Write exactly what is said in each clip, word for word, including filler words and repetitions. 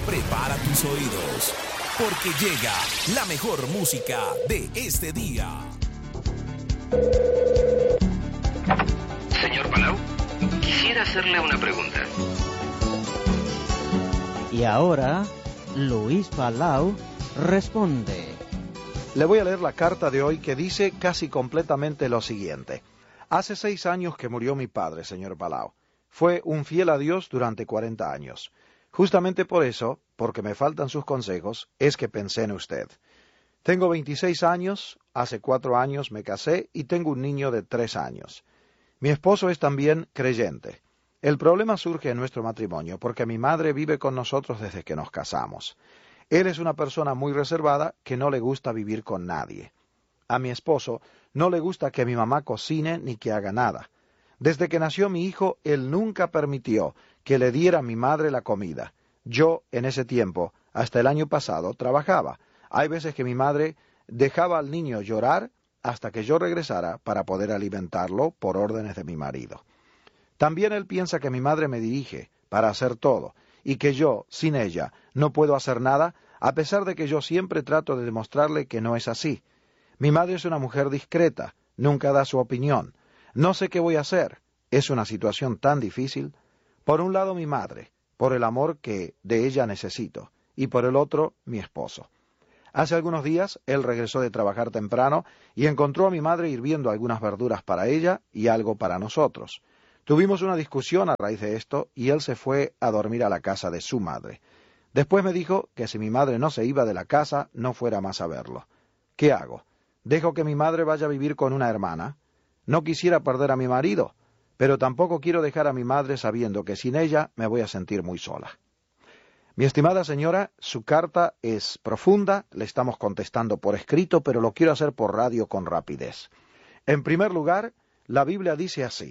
Prepara tus oídos, porque llega la mejor música de este día. Señor Palau, quisiera hacerle una pregunta. Y ahora, Luis Palau responde. Le voy a leer la carta de hoy que dice casi completamente lo siguiente. Hace seis años que murió mi padre, señor Palau. Fue un fiel a Dios durante cuarenta años. Justamente por eso, porque me faltan sus consejos, es que pensé en usted. Tengo veintiséis años, hace cuatro años me casé y tengo un niño de tres años. Mi esposo es también creyente. El problema surge en nuestro matrimonio porque mi madre vive con nosotros desde que nos casamos. Él es una persona muy reservada que no le gusta vivir con nadie. A mi esposo no le gusta que mi mamá cocine ni que haga nada. Desde que nació mi hijo, él nunca permitió que le diera a mi madre la comida. Yo, en ese tiempo, hasta el año pasado, trabajaba. Hay veces que mi madre dejaba al niño llorar hasta que yo regresara para poder alimentarlo por órdenes de mi marido. También él piensa que mi madre me dirige para hacer todo, y que yo, sin ella, no puedo hacer nada, a pesar de que yo siempre trato de demostrarle que no es así. Mi madre es una mujer discreta, nunca da su opinión. No sé qué voy a hacer. Es una situación tan difícil. Por un lado mi madre, por el amor que de ella necesito, y por el otro mi esposo. Hace algunos días él regresó de trabajar temprano y encontró a mi madre hirviendo algunas verduras para ella y algo para nosotros. Tuvimos una discusión a raíz de esto y él se fue a dormir a la casa de su madre. Después me dijo que si mi madre no se iba de la casa, no fuera más a verlo. ¿Qué hago? ¿Dejo que mi madre vaya a vivir con una hermana? No quisiera perder a mi marido, pero tampoco quiero dejar a mi madre sabiendo que sin ella me voy a sentir muy sola. Mi estimada señora, su carta es profunda, le estamos contestando por escrito, pero lo quiero hacer por radio con rapidez. En primer lugar, la Biblia dice así: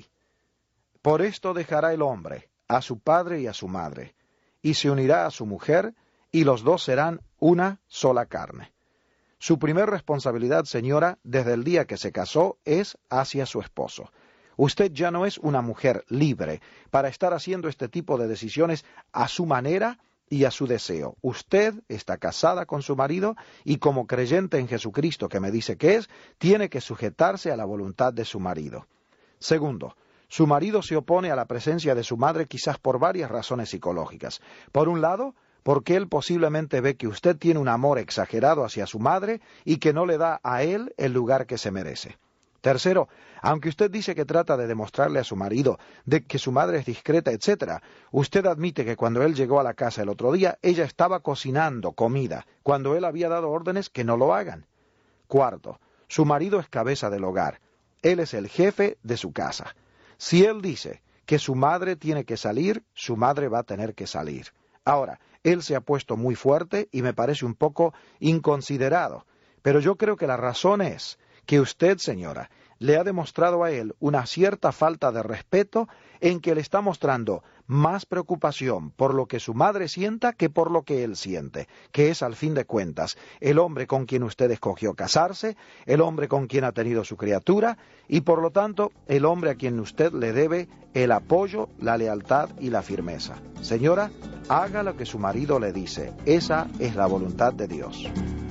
Por esto dejará el hombre a su padre y a su madre, y se unirá a su mujer, y los dos serán una sola carne. Su primer responsabilidad, señora, desde el día que se casó, es hacia su esposo. Usted ya no es una mujer libre para estar haciendo este tipo de decisiones a su manera y a su deseo. Usted está casada con su marido y como creyente en Jesucristo, que me dice que es, tiene que sujetarse a la voluntad de su marido. Segundo, su marido se opone a la presencia de su madre quizás por varias razones psicológicas. Por un lado, porque él posiblemente ve que usted tiene un amor exagerado hacia su madre y que no le da a él el lugar que se merece. Tercero, aunque usted dice que trata de demostrarle a su marido de que su madre es discreta, etcétera, usted admite que cuando él llegó a la casa el otro día, ella estaba cocinando comida, cuando él había dado órdenes que no lo hagan. Cuarto, su marido es cabeza del hogar. Él es el jefe de su casa. Si él dice que su madre tiene que salir, su madre va a tener que salir. Ahora, él se ha puesto muy fuerte y me parece un poco inconsiderado, pero yo creo que la razón es que usted, señora, le ha demostrado a él una cierta falta de respeto en que le está mostrando más preocupación por lo que su madre sienta que por lo que él siente, que es al fin de cuentas el hombre con quien usted escogió casarse, el hombre con quien ha tenido su criatura y por lo tanto el hombre a quien usted le debe el apoyo, la lealtad y la firmeza. Señora, haga lo que su marido le dice, esa es la voluntad de Dios.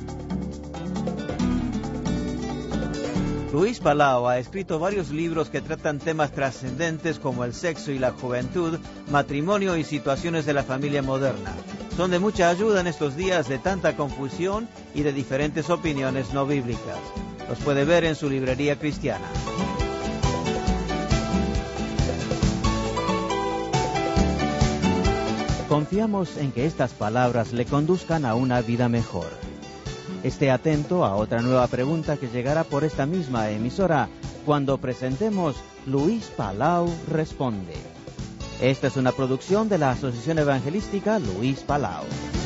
Luis Palau ha escrito varios libros que tratan temas trascendentes como el sexo y la juventud, matrimonio y situaciones de la familia moderna. Son de mucha ayuda en estos días de tanta confusión y de diferentes opiniones no bíblicas. Los puede ver en su librería cristiana. Confiamos en que estas palabras le conduzcan a una vida mejor. Esté atento a otra nueva pregunta que llegará por esta misma emisora cuando presentemos Luis Palau Responde. Esta es una producción de la Asociación Evangelística Luis Palau.